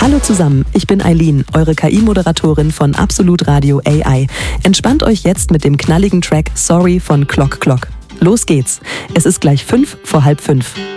Hallo zusammen, ich bin Eileen, eure KI-Moderatorin von Absolut Radio AI. Entspannt euch jetzt mit dem knalligen Track Sorry von Clock Clock. Los geht's, es ist gleich 5 vor halb 5.